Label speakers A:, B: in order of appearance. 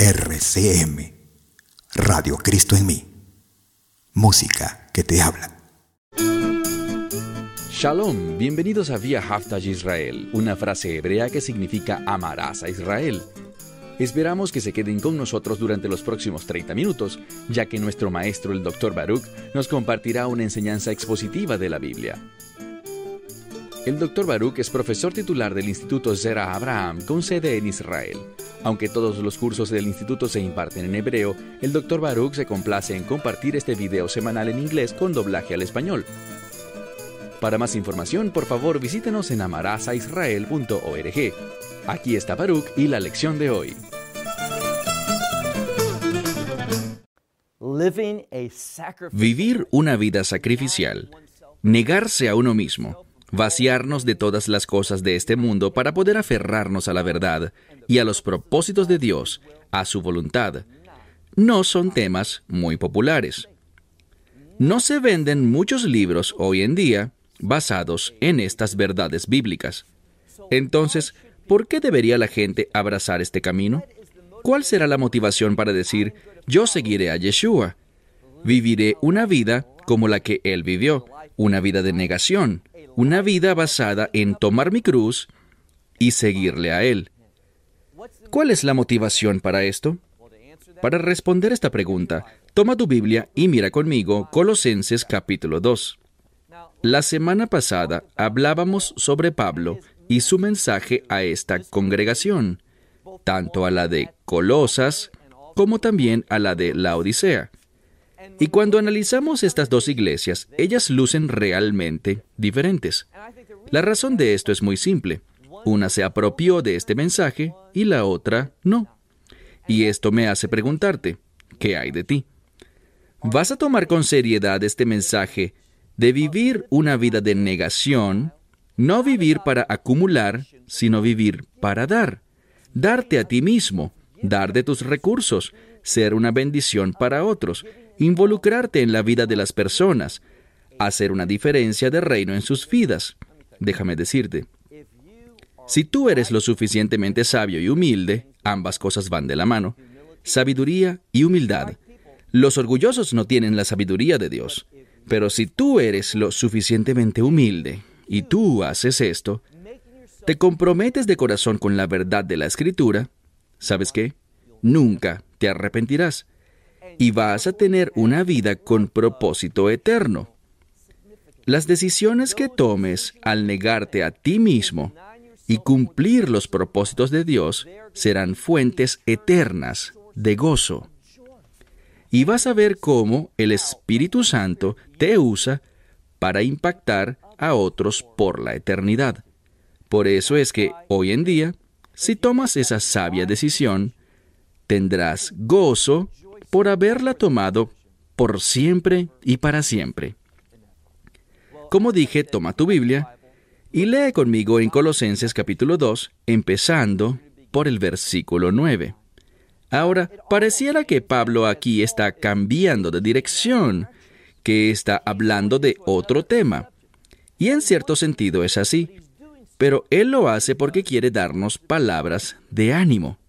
A: RCM, Radio Cristo en mí. Música que te habla.
B: Shalom, bienvenidos a Via Haftaj Israel, una frase hebrea que significa amarás a Israel. Esperamos que se queden con nosotros durante los próximos 30 minutos, ya que nuestro maestro, el Dr. Baruch, nos compartirá una enseñanza expositiva de la Biblia. El Dr. Baruch es profesor titular del Instituto Zera Abraham, con sede en Israel. Aunque todos los cursos del instituto se imparten en hebreo, el Dr. Baruch se complace en compartir este video semanal en inglés con doblaje al español. Para más información, por favor, visítenos en amarasaisrael.org. Aquí está Baruch y la lección de hoy.
C: Vivir una vida sacrificial, negarse a uno mismo, vaciarnos de todas las cosas de este mundo para poder aferrarnos a la verdad y a los propósitos de Dios, a su voluntad, no son temas muy populares. No se venden muchos libros hoy en día basados en estas verdades bíblicas. Entonces, ¿por qué debería la gente abrazar este camino? ¿Cuál será la motivación para decir, yo seguiré a Yeshua? Viviré una vida como la que Él vivió, una vida de negación, una vida basada en tomar mi cruz y seguirle a Él. ¿Cuál es la motivación para esto? Para responder esta pregunta, toma tu Biblia y mira conmigo Colosenses capítulo 2. La semana pasada hablábamos sobre Pablo y su mensaje a esta congregación, tanto a la de Colosas como también a la de Laodicea. Y cuando analizamos estas dos iglesias, ellas lucen realmente diferentes. La razón de esto es muy simple. Una se apropió de este mensaje y la otra no. Y esto me hace preguntarte, ¿qué hay de ti? ¿Vas a tomar con seriedad este mensaje de vivir una vida de negación, no vivir para acumular, sino vivir para dar? Darte a ti mismo, dar de tus recursos, ser una bendición para otros, involucrarte en la vida de las personas, hacer una diferencia de reino en sus vidas. Déjame decirte, si tú eres lo suficientemente sabio y humilde, ambas cosas van de la mano, sabiduría y humildad. Los orgullosos no tienen la sabiduría de Dios, pero si tú eres lo suficientemente humilde y tú haces esto, te comprometes de corazón con la verdad de la Escritura, ¿sabes qué? Nunca te arrepentirás y vas a tener una vida con propósito eterno. Las decisiones que tomes al negarte a ti mismo y cumplir los propósitos de Dios serán fuentes eternas de gozo. Y vas a ver cómo el Espíritu Santo te usa para impactar a otros por la eternidad. Por eso es que hoy en día, si tomas esa sabia decisión, tendrás gozo por haberla tomado por siempre y para siempre. Como dije, toma tu Biblia y lee conmigo en Colosenses capítulo 2, empezando por el versículo 9. Ahora, pareciera que Pablo aquí está cambiando de dirección, que está hablando de otro tema. Y en cierto sentido es así, pero él lo hace porque quiere darnos palabras de ánimo.